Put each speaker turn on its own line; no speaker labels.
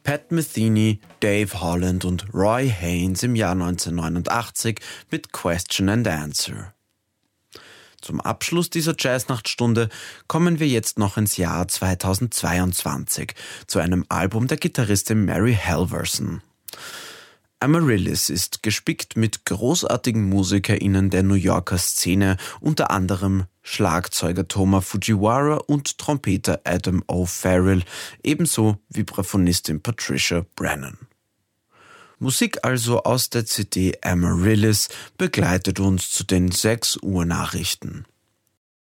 Pat Metheny, Dave Holland und Roy Haynes im Jahr 1989 mit Question and Answer. Zum Abschluss dieser Jazznachtstunde kommen wir jetzt noch ins Jahr 2022 zu einem Album der Gitarristin Mary Halvorson. Amaryllis ist gespickt mit großartigen MusikerInnen der New Yorker Szene, unter anderem Schlagzeuger Toma Fujiwara und Trompeter Adam O'Farrell, ebenso wie Bravonistin Patricia Brennan. Musik also aus der CD Amaryllis begleitet uns zu den 6 Uhr Nachrichten.